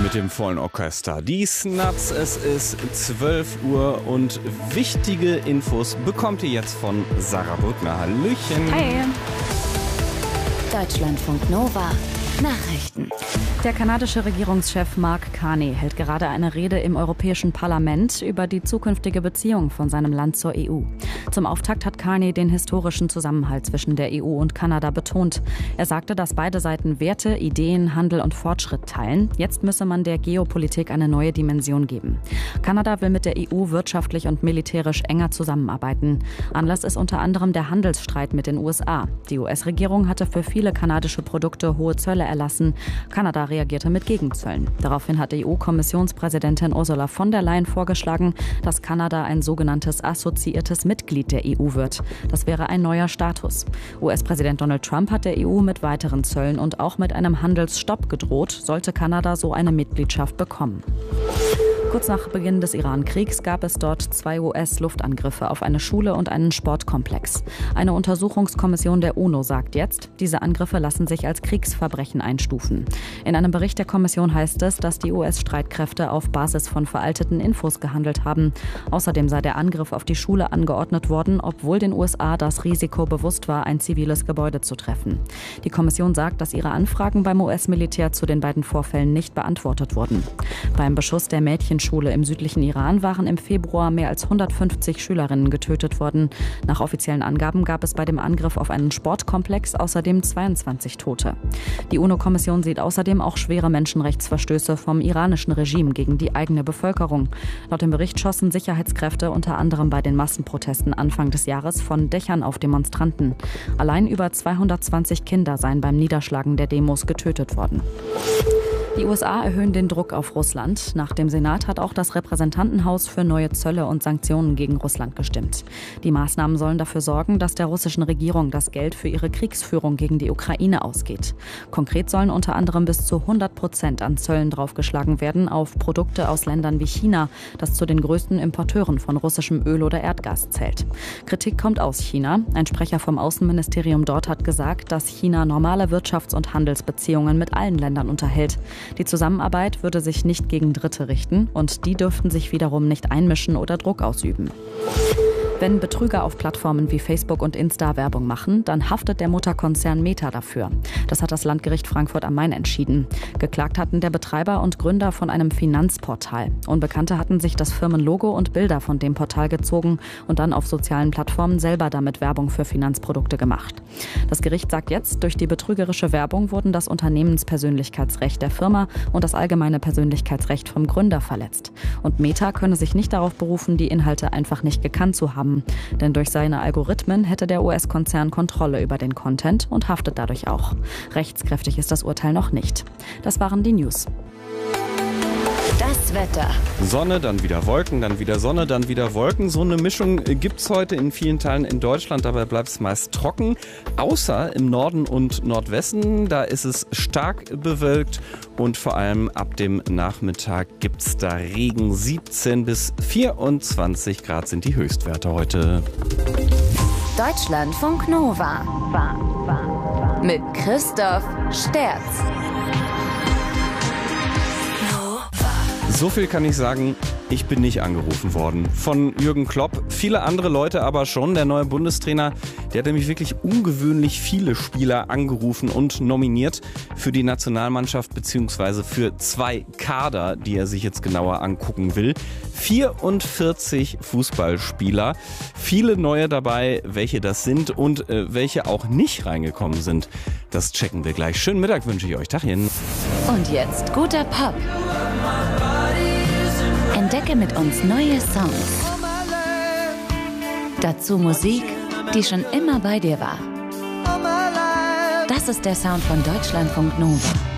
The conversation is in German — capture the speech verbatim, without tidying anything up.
mit dem vollen Orchester. Die Snuts, es ist zwölf Uhr und wichtige Infos bekommt ihr jetzt von Sarah Brückner. Hallöchen. Hi. Deutschlandfunk Nova. Nachrichten. Der kanadische Regierungschef Mark Carney hält gerade eine Rede im Europäischen Parlament über die zukünftige Beziehung von seinem Land zur E U. Zum Auftakt hat Carney den historischen Zusammenhalt zwischen der E U und Kanada betont. Er sagte, dass beide Seiten Werte, Ideen, Handel und Fortschritt teilen. Jetzt müsse man der Geopolitik eine neue Dimension geben. Kanada will mit der E U wirtschaftlich und militärisch enger zusammenarbeiten. Anlass ist unter anderem der Handelsstreit mit den U S A. Die U S-Regierung hatte für viele kanadische Produkte hohe Zölle erlassen. Kanada reagierte mit Gegenzöllen. Daraufhin hat E U-Kommissionspräsidentin Ursula von der Leyen vorgeschlagen, dass Kanada ein sogenanntes assoziiertes Mitglied der E U wird. Das wäre ein neuer Status. U S-Präsident Donald Trump hat der E U mit weiteren Zöllen und auch mit einem Handelsstopp gedroht, sollte Kanada so eine Mitgliedschaft bekommen. Kurz nach Beginn des Iran-Kriegs gab es dort zwei U S-Luftangriffe auf eine Schule und einen Sportkomplex. Eine Untersuchungskommission der UNO sagt jetzt, diese Angriffe lassen sich als Kriegsverbrechen einstufen. In einem Bericht der Kommission heißt es, dass die U S-Streitkräfte auf Basis von veralteten Infos gehandelt haben. Außerdem sei der Angriff auf die Schule angeordnet worden, obwohl den U S A das Risiko bewusst war, ein ziviles Gebäude zu treffen. Die Kommission sagt, dass ihre Anfragen beim U S-Militär zu den beiden Vorfällen nicht beantwortet wurden. Beim Beschuss der Mädchen Schule im südlichen Iran waren im Februar mehr als hundertfünfzig Schülerinnen getötet worden. Nach offiziellen Angaben gab es bei dem Angriff auf einen Sportkomplex außerdem zweiundzwanzig Tote. Die UNO-Kommission sieht außerdem auch schwere Menschenrechtsverstöße vom iranischen Regime gegen die eigene Bevölkerung. Laut dem Bericht schossen Sicherheitskräfte unter anderem bei den Massenprotesten Anfang des Jahres von Dächern auf Demonstranten. Allein über zweihundertzwanzig Kinder seien beim Niederschlagen der Demos getötet worden. Die U S A erhöhen den Druck auf Russland. Nach dem Senat hat auch das Repräsentantenhaus für neue Zölle und Sanktionen gegen Russland gestimmt. Die Maßnahmen sollen dafür sorgen, dass der russischen Regierung das Geld für ihre Kriegsführung gegen die Ukraine ausgeht. Konkret sollen unter anderem bis zu hundert Prozent an Zöllen draufgeschlagen werden auf Produkte aus Ländern wie China, das zu den größten Importeuren von russischem Öl oder Erdgas zählt. Kritik kommt aus China. Ein Sprecher vom Außenministerium dort hat gesagt, dass China normale Wirtschafts- und Handelsbeziehungen mit allen Ländern unterhält. Die Zusammenarbeit würde sich nicht gegen Dritte richten und die dürften sich wiederum nicht einmischen oder Druck ausüben. Wenn Betrüger auf Plattformen wie Facebook und Insta Werbung machen, dann haftet der Mutterkonzern Meta dafür. Das hat das Landgericht Frankfurt am Main entschieden. Geklagt hatten der Betreiber und Gründer von einem Finanzportal. Unbekannte hatten sich das Firmenlogo und Bilder von dem Portal gezogen und dann auf sozialen Plattformen selber damit Werbung für Finanzprodukte gemacht. Das Gericht sagt jetzt, durch die betrügerische Werbung wurden das Unternehmenspersönlichkeitsrecht der Firma und das allgemeine Persönlichkeitsrecht vom Gründer verletzt. Und Meta könne sich nicht darauf berufen, die Inhalte einfach nicht gekannt zu haben. Denn durch seine Algorithmen hätte der U S-Konzern Kontrolle über den Content und haftet dadurch auch. Rechtskräftig ist das Urteil noch nicht. Das waren die News. Das Wetter. Sonne, dann wieder Wolken, dann wieder Sonne, dann wieder Wolken. So eine Mischung gibt's heute in vielen Teilen in Deutschland. Dabei bleibt es meist trocken, außer im Norden und Nordwesten. Da ist es stark bewölkt und vor allem ab dem Nachmittag gibt's da Regen. siebzehn bis vierundzwanzig Grad sind die Höchstwerte heute. Deutschlandfunk Nova. Mit Christoph Sterz. So viel kann ich sagen, ich bin nicht angerufen worden von Jürgen Klopp. Viele andere Leute aber schon. Der neue Bundestrainer, der hat nämlich wirklich ungewöhnlich viele Spieler angerufen und nominiert für die Nationalmannschaft beziehungsweise für zwei Kader, die er sich jetzt genauer angucken will. vierundvierzig Fußballspieler, viele neue dabei, welche das sind und äh, welche auch nicht reingekommen sind. Das checken wir gleich. Schönen Mittag wünsche ich euch. Tachchen. Und jetzt guter Pop. Entdecke mit uns neue Songs. Dazu Musik, die schon immer bei dir war. Das ist der Sound von Deutschlandfunk Nova.